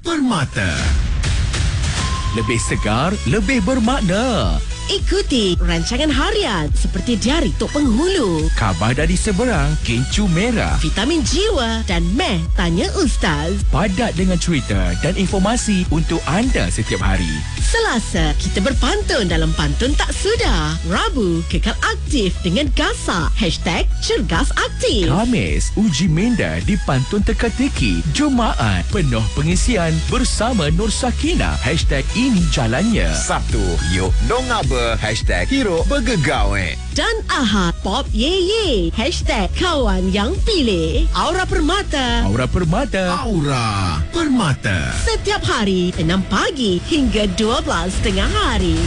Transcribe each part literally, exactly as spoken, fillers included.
Permata. Lebih segar, lebih bermakna. Ikuti rancangan harian seperti Diari Tok Penghulu, Khabar dari Seberang, Kencur Merah. Vitamin Jiwa dan Meh Tanya Ustaz. Padat dengan cerita dan informasi untuk anda setiap hari. Selasa, kita berpantun dalam Pantun Tak Sudah. Rabu, kekal aktif dengan Gasa. Hashtag Cergas Aktif. Khamis, uji minda di Pantun Teka-teki. Jumaat, penuh pengisian bersama Nur Sakina. Hashtag ini jalannya. Sabtu, yuk dong apa? Hashtag hero bergegawe. Dan Ahad, Pop Ye Ye. Hashtag kawan yang pilih. Aura Permata. Aura Permata. Aura Permata. Setiap hari, enam pagi hingga dua belas tengah hari.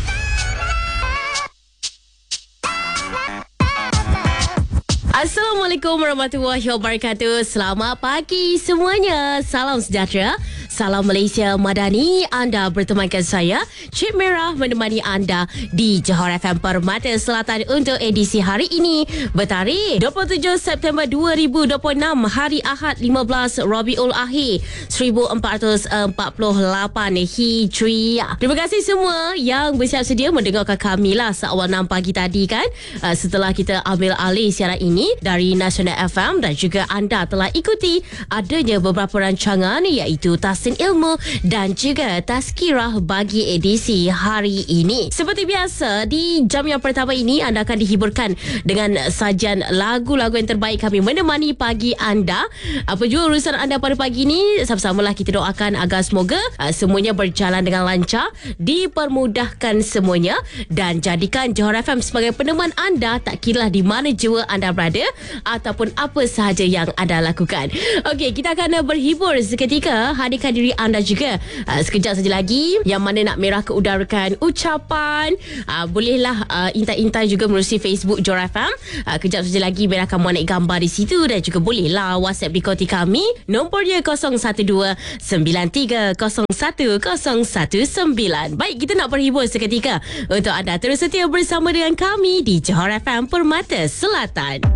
Assalamualaikum warahmatullahi wabarakatuh. Selamat pagi semuanya. Salam sejahtera. Salam Malaysia Madani. Anda bertemankan saya, Cik Merah, menemani anda di Johor F M Permata Selatan untuk edisi hari ini bertarikh dua puluh tujuh September dua ribu dua puluh enam, hari Ahad lima belas Rabiul Akhir seribu empat ratus empat puluh lapan Hijriah. Terima kasih semua yang bersiap sedia mendengarkan kami lah seawal enam pagi tadi kan, uh, setelah kita ambil alih siaran ini dari Nasional F M, dan juga anda telah ikuti adanya beberapa rancangan iaitu Tahsin Ilmu dan juga Tazkirah bagi edisi hari ini. Seperti biasa, di jam yang pertama ini anda akan dihiburkan dengan sajian lagu-lagu yang terbaik kami menemani pagi anda. Apa juga urusan anda pada pagi ini, sama-samalah kita doakan agar semoga uh, semuanya berjalan dengan lancar, dipermudahkan semuanya, dan jadikan Johor F M sebagai peneman anda tak kira di mana jua anda berada ataupun apa sahaja yang anda lakukan. Okey, kita akan uh, berhibur seketika, hadirkan diri anda juga uh, sekejap saja lagi. Yang mana nak merah ke udarakan ucapan, uh, bolehlah uh, intai-intai juga melalui Facebook Johor F M. Uh, kejap saja lagi merah akan muat gambar di situ, dan juga bolehlah WhatsApp di koti kami. Nombornya kosong satu dua sembilan tiga kosong satu kosong satu sembilan. Baik, kita nak berhibur seketika untuk anda terus setia bersama dengan kami di Johor F M Permata Selatan.